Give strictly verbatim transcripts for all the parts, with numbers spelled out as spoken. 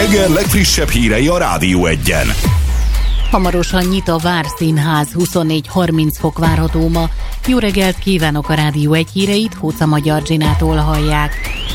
Eger legfrissebb hírei a Rádió Egyen. Hamarosan nyit a Várszínház, huszonnégy harminc fok várható ma. Jó reggelt kívánok, a Rádió Egy híreit Hóca Magyar Zsinától hallják.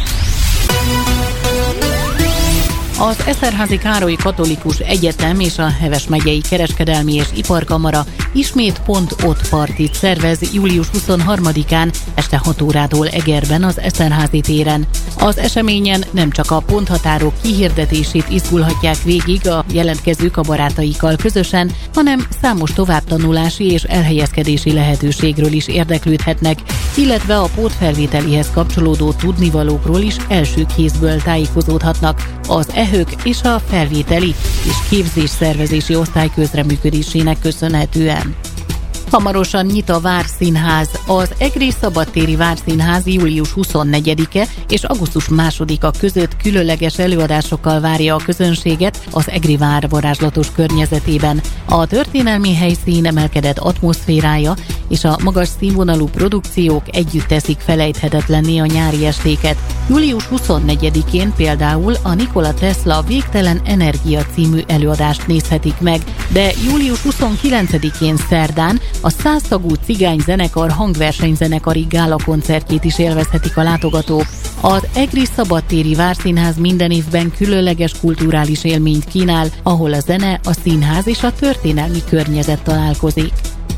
Az Eszterházi Károly Katolikus Egyetem és a Heves megyei Kereskedelmi és Iparkamara ismét pont ott partit szervez július huszonharmadikán este hat órától Egerben az Eszterházi téren. Az eseményen nem csak a ponthatárok kihirdetését izgulhatják végig a jelentkezők a barátaikkal közösen, hanem számos továbbtanulási és elhelyezkedési lehetőségről is érdeklődhetnek, illetve a pótfelvételihez kapcsolódó tudnivalókról is első kézből tájékozódhatnak az ehők és a felvételi és képzésszervezési osztály közreműködésének köszönhetően. Hamarosan nyit a Várszínház. Az Egri Szabadtéri Várszínház július huszonnegyedike és augusztus másodika között különleges előadásokkal várja a közönséget az Egri vár varázslatos környezetében. A történelmi helyszín emelkedett atmoszférája és a magas színvonalú produkciók együtt teszik felejthetetlenné a nyári estéket. július huszonnegyedikén például a Nikola Tesla Végtelen Energia című előadást nézhetik meg, de július huszonkilencedikén szerdán a száz tagú cigány zenekar hangversenyzenekari gála koncertjét is élvezhetik a látogatók. Az Egri Szabadtéri Várszínház minden évben különleges kulturális élményt kínál, ahol a zene, a színház és a történelmi környezet találkozik.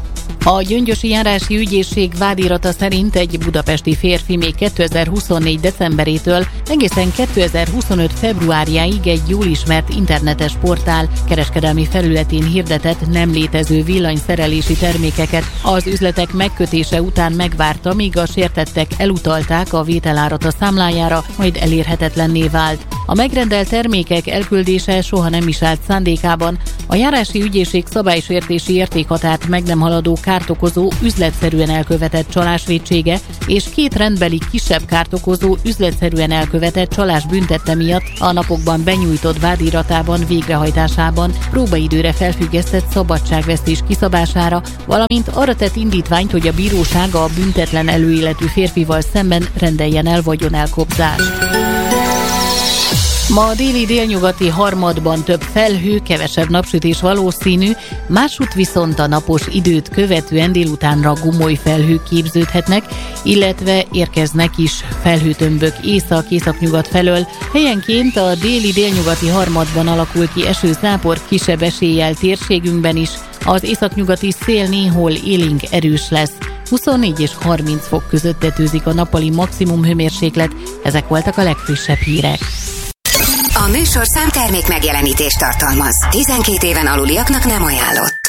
A Gyöngyösi Járási Ügyészség vádirata szerint egy budapesti férfi még kétezer-huszonnégy decemberétől egészen kétezer-huszonöt februárjáig egy jól ismert internetes portál kereskedelmi felületén hirdetett nem létező villanyszerelési termékeket. Az üzletek megkötése után megvárta, míg a sértettek elutalták a vételárat a számlájára, majd elérhetetlenné vált. A megrendelt termékek elküldése soha nem is állt szándékában. A Járási Ügyészség szabálysértési értékhatárt meg nem haladó kárt okozó üzletszerűen elkövetett csalás vétsége és két rendbeli kisebb kárt okozó üzletszerűen elkövetett csalás büntette miatt a napokban benyújtott vádiratában végrehajtásában próbaidőre felfüggesztett szabadságvesztés kiszabására, valamint arra tett indítványt, hogy a bíróság a büntetlen előéletű férfival szemben rendeljen el vagyonelkobzást. Ma a déli délnyugati harmadban több felhő, kevesebb napsütés valószínű, másút viszont a napos időt követően délutánra gomoly felhők képződhetnek, illetve érkeznek is felhőtömbök észak-északnyugat felől. Helyenként a déli délnyugati harmadban alakul ki esőzápor kisebb eséllyel térségünkben is, az északnyugati szél néhol élénk erős lesz. huszonnégy és harminc fok között tetőzik a nappali maximum hőmérséklet, ezek voltak a legfrissebb hírek. A műsorszám termék megjelenítést tartalmaz. tizenkét éven aluliaknak nem ajánlott.